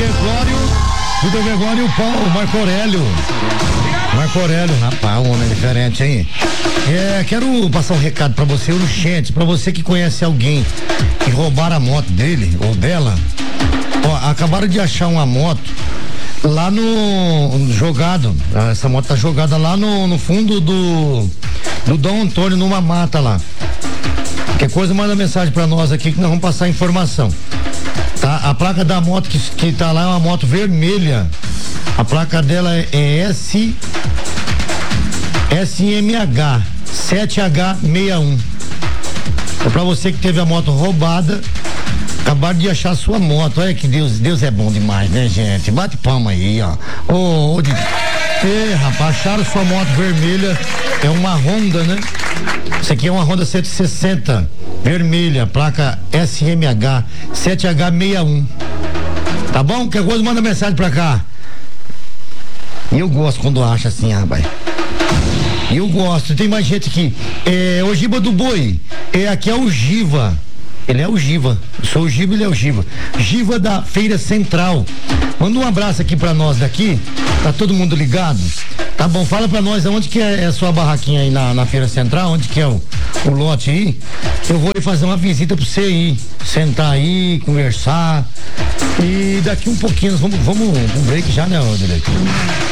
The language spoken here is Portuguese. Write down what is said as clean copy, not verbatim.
Vitor Gregório e o Marco Aurélio. Rapaz, um homem diferente, hein? Quero passar um recado pra você, urgente, pra você que conhece alguém que roubaram a moto dele ou dela. Acabaram de achar uma moto lá jogado. Essa moto tá jogada lá no fundo do Dom Antônio, numa mata lá. Qualquer coisa, manda mensagem pra nós aqui que nós vamos passar a informação. Tá? A placa da moto que tá lá é uma moto vermelha. A placa dela é SMH 7H61. É pra você que teve a moto roubada, acabaram de achar a sua moto. Olha que Deus é bom demais, né, gente? Bate palma aí, ó. Rapaz, acharam sua moto vermelha. É uma Honda, né? Isso aqui é uma Honda 160 vermelha, placa SMH 7H61. Tá bom? Qualquer coisa, manda mensagem pra cá. E eu gosto quando acha assim, rapaz. Eu gosto. Tem mais gente aqui. O Giba do Boi. Aqui é o Giva. Ele é o Giva. Eu sou o Giva, ele é o Giva. Giva da Feira Central. Manda um abraço aqui pra nós daqui. Tá todo mundo ligado? Tá bom, fala pra nós onde que é a sua barraquinha aí na Feira Central, onde que é o lote aí. Eu vou fazer uma visita pra você aí, sentar aí, conversar. E daqui um pouquinho, vamos um break já, né, Rodrigo?